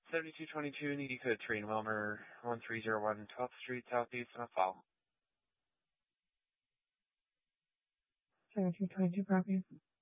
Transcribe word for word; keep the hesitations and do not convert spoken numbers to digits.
seventy-two twenty-two, needy code Terrain Wilmer, one three zero one twelfth Street, Southeast, and a fall. seventy-two twenty-two, copy.